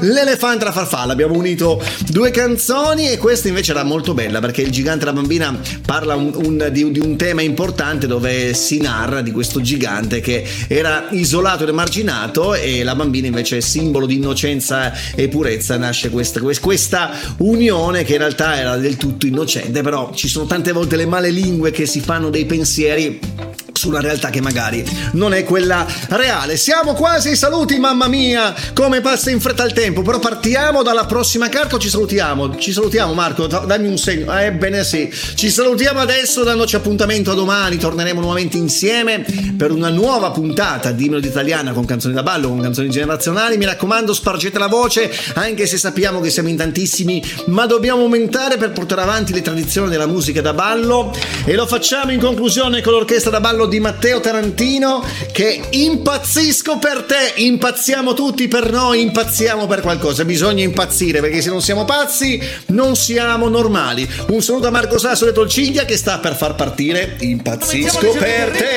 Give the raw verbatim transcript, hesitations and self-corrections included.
l'elefante e la farfalla. Abbiamo unito due canzoni e questa invece era molto bella perché Il gigante e la bambina parla un, un, di, di un tema importante dove si narra di questo gigante che era isolato ed emarginato e la bambina invece è simbolo di innocenza e purezza. Nasce questa, questa unione che in realtà era del tutto innocente, però ci sono tante volte le male lingue che si fanno dei pensieri su una realtà che magari non è quella reale. Siamo quasi ai saluti, mamma mia, come passa in fretta il tempo, però partiamo dalla prossima carta o ci salutiamo? Ci salutiamo, Marco, dammi un segno. Ah, ebbene sì, ci salutiamo adesso dandoci appuntamento a domani, torneremo nuovamente insieme per una nuova puntata di Melody Italiana con canzoni da ballo, con canzoni generazionali. Mi raccomando, spargete la voce, anche se sappiamo che siamo in tantissimi, ma dobbiamo aumentare per portare avanti le tradizioni della musica da ballo e lo facciamo in conclusione con l'orchestra da ballo di Matteo Tarantino, che impazzisco per te, impazziamo tutti per noi, impazziamo per qualcosa, bisogna impazzire perché se non siamo pazzi non siamo normali. Un saluto a Marco Sasso e Tolciglia che sta per far partire Impazzisco per te.